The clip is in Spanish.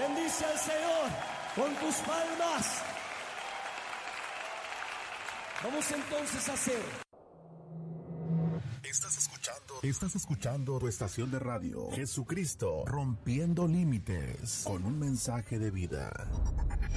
bendice al Señor con tus palmas. Vamos entonces a hacer. Estás escuchando tu estación de radio, Jesucristo, rompiendo límites, con un mensaje de vida.